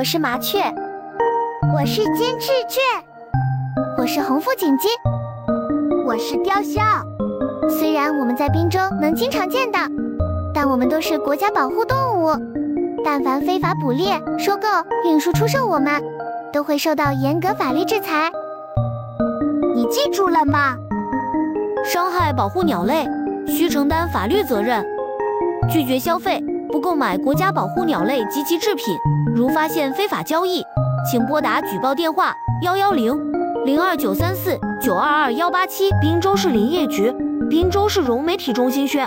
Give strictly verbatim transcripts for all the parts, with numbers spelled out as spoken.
我是麻雀， 我是金翅雀， 我是红腹锦鸡， 我是雕鸮。 虽然我们在滨州能经常见到，但我们都是国家保护动物，但凡非法捕猎、收购、运输、出售我们，都会受到严格法律制裁。 你记住了吗？ 伤害保护鸟类，需承担法律责任。拒绝消费，不购买国家保护鸟类及其制品。如发现非法交易，请拨打举报电话幺幺零零二九三四九二二幺八七。滨州市林业局，滨州市融媒体中心宣。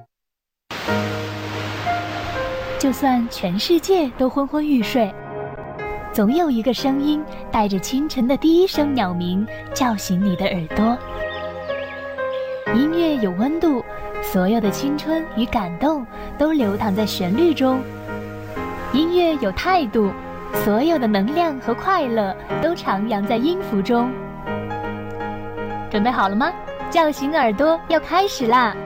就算全世界都昏昏欲睡，总有一个声音带着清晨的第一声鸟鸣叫醒你的耳朵。音乐有温度，所有的青春与感动都流淌在旋律中。音乐有态度，所有的能量和快乐都徜徉在音符中。准备好了吗？叫醒耳朵要开始啦！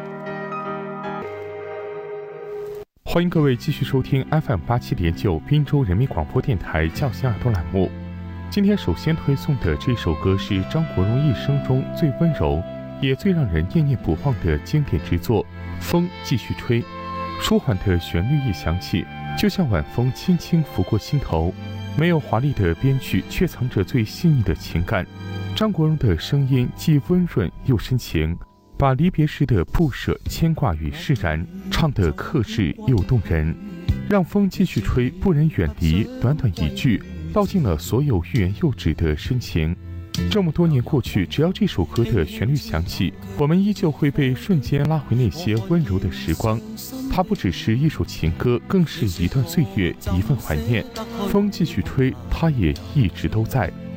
欢迎各位继续收听 F M 八七点九滨州人民广播电台叫醒耳朵栏目。今天首先推送的这首歌是张国荣一生中最温柔也最让人念念不忘的经典之作《风继续吹》。舒缓的旋律一响起，就像晚风轻轻拂过心头，没有华丽的编曲，却藏着最细腻的情感。张国荣的声音既温润又深情，把离别时的不舍、牵挂与释然唱得克制又动人。让风继续吹，不忍远离，短短一句道尽了所有欲言又止的深情。这么多年过去，只要这首歌的旋律响起，我们依旧会被瞬间拉回那些温柔的时光。它不只是一首情歌，更是一段岁月，一份怀念。风继续吹，它也一直都在。